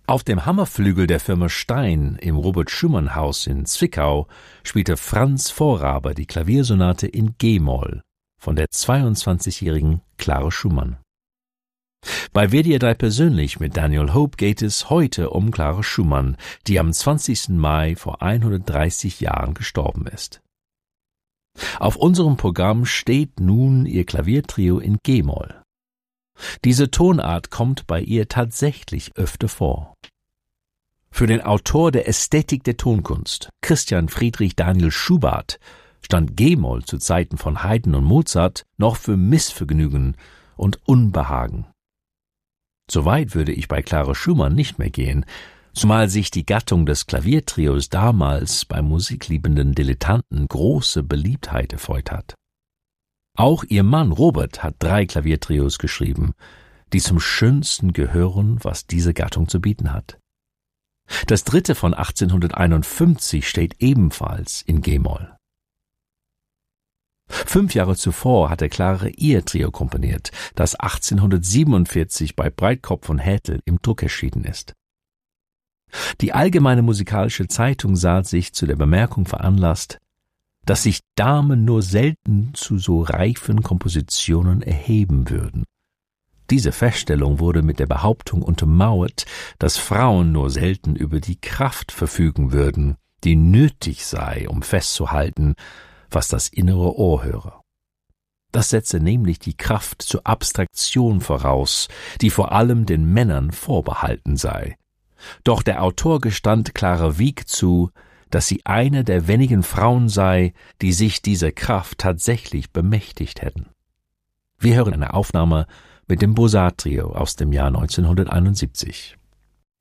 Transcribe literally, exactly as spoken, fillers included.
Auf dem Hammerflügel der Firma Stein im Robert-Schumann-Haus in Zwickau spielte Franz Vorraber die Klaviersonate in G-Moll von der zweiundzwanzigjährigen Clara Schumann. Bei W D R drei persönlich mit Daniel Hope geht es heute um Clara Schumann, die am zwanzigsten Mai vor hundertdreißig Jahren gestorben ist. Auf unserem Programm steht nun ihr Klaviertrio in G-Moll. Diese Tonart kommt bei ihr tatsächlich öfter vor. Für den Autor der Ästhetik der Tonkunst, Christian Friedrich Daniel Schubart, stand G-Moll zu Zeiten von Haydn und Mozart noch für Missvergnügen und Unbehagen. So weit würde ich bei Clara Schumann nicht mehr gehen, zumal sich die Gattung des Klaviertrios damals bei musikliebenden Dilettanten große Beliebtheit erfreut hat. Auch ihr Mann Robert hat drei Klaviertrios geschrieben, die zum Schönsten gehören, was diese Gattung zu bieten hat. Das dritte von achtzehnhunderteinundfünfzig steht ebenfalls in G-Moll. Fünf Jahre zuvor hatte Clara ihr Trio komponiert, das achtzehnhundertsiebenundvierzig bei Breitkopf und Härtel im Druck erschienen ist. Die Allgemeine Musikalische Zeitung sah sich zu der Bemerkung veranlasst, dass sich Damen nur selten zu so reifen Kompositionen erheben würden. Diese Feststellung wurde mit der Behauptung untermauert, dass Frauen nur selten über die Kraft verfügen würden, die nötig sei, um festzuhalten, was das innere Ohr höre. Das setze nämlich die Kraft zur Abstraktion voraus, die vor allem den Männern vorbehalten sei. Doch der Autor gestand Clara Wieck zu, dass sie eine der wenigen Frauen sei, die sich dieser Kraft tatsächlich bemächtigt hätten. Wir hören eine Aufnahme mit dem Bosat-Trio aus dem Jahr neunzehnhunderteinundsiebzig.